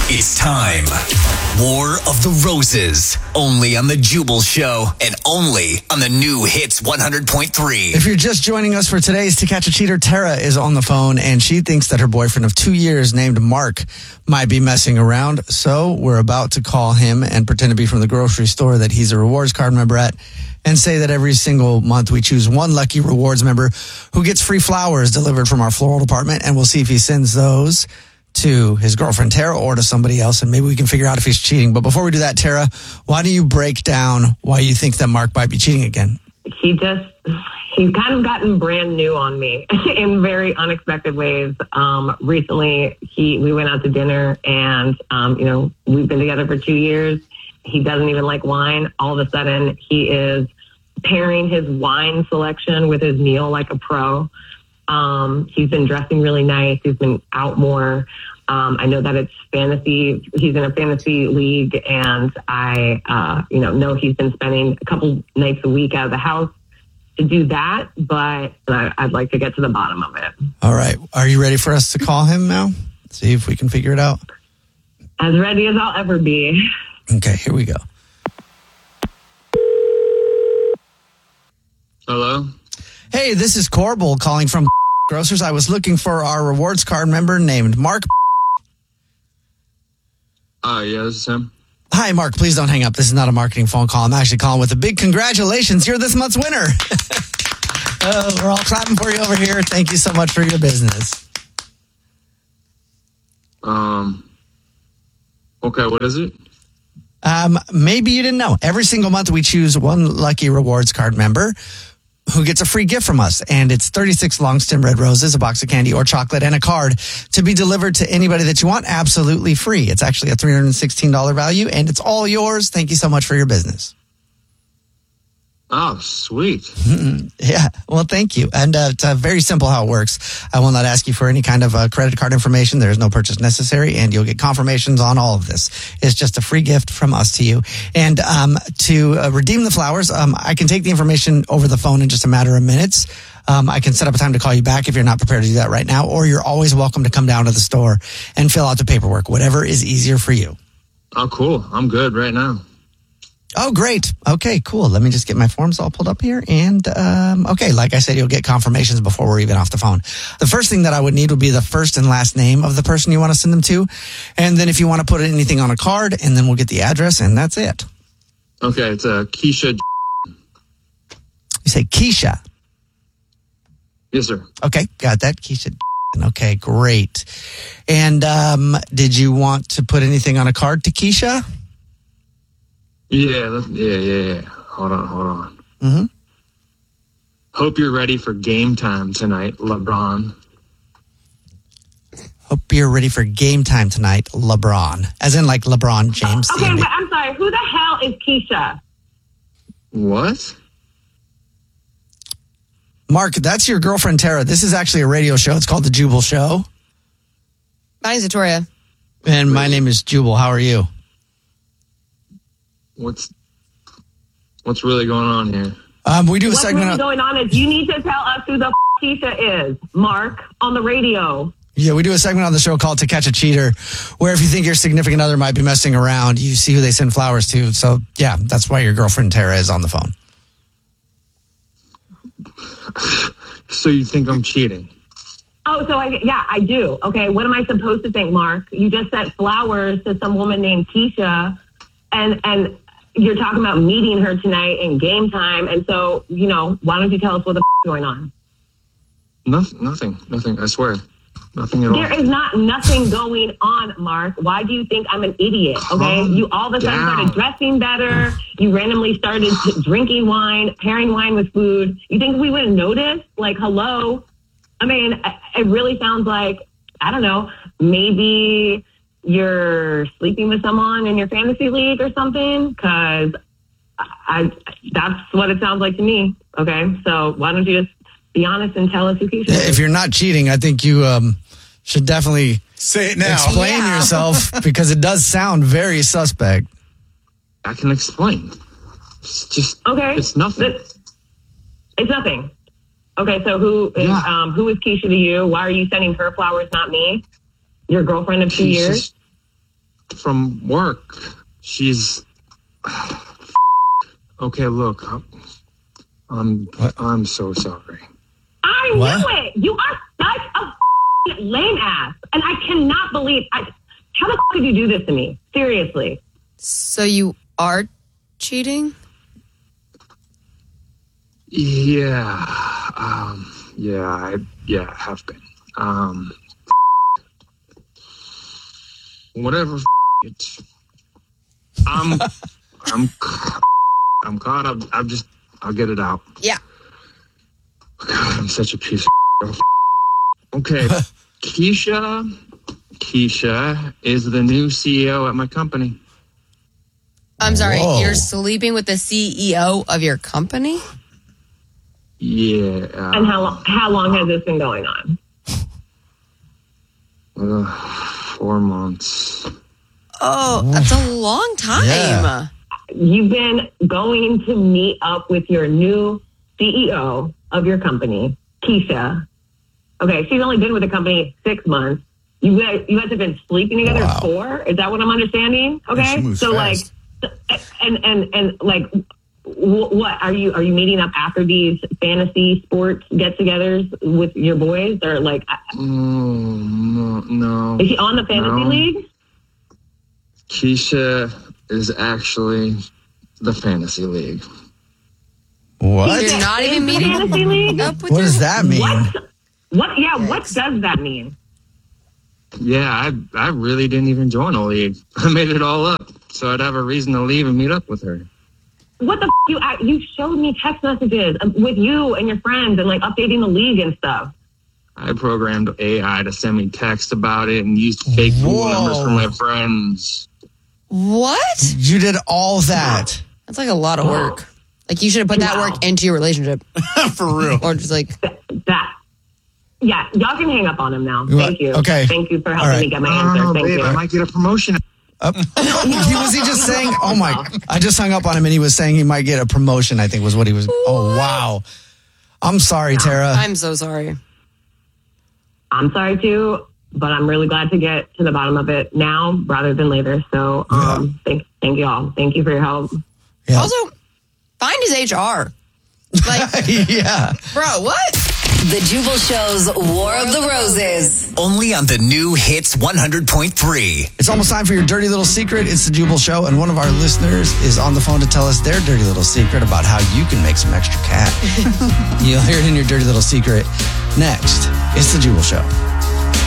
It's time. War of the Roses. Only on The Jubal Show and only on the new Hits 100.3. If you're just joining us for today's To Catch a Cheater, Tara is on the phone and she thinks that her boyfriend of 2 years named Mark might be messing around. So we're about to call him and pretend to be from the grocery store that he's a rewards card member at and say that every single month we choose one lucky rewards member who gets free flowers delivered from our floral department, and we'll see if he sends those to his girlfriend Tara or to somebody else, and maybe we can figure out if he's cheating. But before we do that, Tara, why do you break down why you think that Mark might be cheating again? He's kind of gotten brand new on me in very unexpected ways. Recently, we went out to dinner, and we've been together for 2 years. He doesn't even like wine. All of a sudden, he is pairing his wine selection with his meal like a pro. He's been dressing really nice. He's been out more. I know that it's fantasy. He's in a fantasy league, and I, know he's been spending a couple nights a week out of the house to do that, but I'd like to get to the bottom of it. All right. Are you ready for us to call him now? See if we can figure it out. As ready as I'll ever be. Okay, here we go. Hello? Hey, this is Corbel calling from Grocers. I was looking for our rewards card member named Mark. Yeah, this is him. Hi, Mark. Please don't hang up. This is not a marketing phone call. I'm actually calling with a big congratulations. You're this month's winner. We're all clapping for you over here. Thank you so much for your business. Okay, what is it? Maybe you didn't know. Every single month we choose one lucky rewards card member who gets a free gift from us. And it's 36 long stem red roses, a box of candy or chocolate, and a card to be delivered to anybody that you want absolutely free. It's actually a $316 value, and it's all yours. Thank you so much for your business. Oh, sweet. Yeah, well, thank you. And it's very simple how it works. I will not ask you for any kind of credit card information. There is no purchase necessary, and you'll get confirmations on all of this. It's just a free gift from us to you. And to redeem the flowers, I can take the information over the phone in just a matter of minutes. I can set up a time to call you back if you're not prepared to do that right now, or you're always welcome to come down to the store and fill out the paperwork, whatever is easier for you. Oh, cool. I'm good right now. Oh, great. Okay, cool. Let me just get my forms all pulled up here. And, okay, like I said, you'll get confirmations before we're even off the phone. The first thing that I would need would be the first and last name of the person you want to send them to. And then if you want to put anything on a card, and then we'll get the address, and that's it. Okay, it's Keisha. You say Keisha? Yes, sir. Okay, got that. Keisha. Okay, great. And did you want to put anything on a card to Keisha? Yeah. Hold on. Mm-hmm. Hope you're ready for game time tonight, LeBron. Hope you're ready for game time tonight, LeBron. As in like LeBron James. Okay, but I'm sorry. Who the hell is Keisha? What? Mark, that's your girlfriend, Tara. This is actually a radio show. It's called The Jubal Show. My name's Victoria. And my name is Jubal. How are you? What's really going on here? We do a What's segment. What's really going on is you need to tell us who the Keisha is, Mark, on the radio. Yeah, we do a segment on the show called To Catch a Cheater, where if you think your significant other might be messing around, you see who they send flowers to. So, yeah, that's why your girlfriend, Tara, is on the phone. So you think I'm cheating? Oh, so I do. Okay, what am I supposed to think, Mark? You just sent flowers to some woman named Keisha, and you're talking about meeting her tonight in game time. And so, why don't you tell us what the is going on? Nothing. I swear. Nothing at all. There is nothing going on, Mark. Why do you think I'm an idiot? Okay, you all of a sudden started dressing better. You randomly started drinking wine, pairing wine with food. You think we would have noticed? Like, hello? I mean, it really sounds like, I don't know, maybe you're sleeping with someone in your fantasy league or something, because that's what it sounds like to me. Okay, so why don't you just be honest and tell us who Keisha is? If you're not cheating, I think you should definitely say it now. Explain yourself, because it does sound very suspect. I can explain. It's just okay. It's nothing. It's nothing. Okay, so who is Keisha to you? Why are you sending her flowers, not me? Your girlfriend of 2 years? from work. She's okay. Look, I'm so sorry. I knew it. You are such a lame ass, and I cannot believe. How the f*** did you do this to me? Seriously. So you are cheating? Yeah. I have been. Whatever. I'm caught up. I'll get it out. Yeah. God, I'm such a piece of Okay. Keisha is the new CEO at my company. I'm sorry, Whoa. You're sleeping with the CEO of your company? Yeah. And how long has this been going on? 4 months. Oh, that's a long time. Yeah. You've been going to meet up with your new CEO of your company, Keisha. Okay, she's only been with the company 6 months. You guys have been sleeping together 4? Is that what I'm understanding? Okay, she moves so fast. what are you meeting up after these fantasy sports get-togethers with your boys, or like? No. Is she on the fantasy league? Keisha is actually the fantasy league. What? You're not even The meeting fantasy league? up with What your... does that mean? What? Yeah, what does that mean? Yeah, I really didn't even join a league. I made it all up so I'd have a reason to leave and meet up with her. What the you showed me text messages with you and your friends and like updating the league and stuff. I programmed AI to send me text about it and used fake Google numbers for my friends. What? You did all that. That's like a lot of work. Like, you should have put that work into your relationship. For real. Or just like... That. Yeah, y'all can hang up on him now. Thank you. Okay. Thank you for All helping right. me get my answer. Thank Babe, you. I might get a promotion. Was he just saying, oh my, I just hung up on him and he was saying he might get a promotion, I think was what he was. Oh, wow. I'm sorry, Tara. I'm so sorry. I'm sorry too, but I'm really glad to get to the bottom of it now rather than later. So thank y'all. Thank you for your help. Yeah. Also, find his HR. Like, Yeah. bro, what? The Jubal Show's War of the Roses. Only on the new Hits 100.3. It's almost time for your dirty little secret. It's the Jubal Show, and one of our listeners is on the phone to tell us their dirty little secret about how you can make some extra cash. You'll hear it in your dirty little secret next. It's the Jubal Show.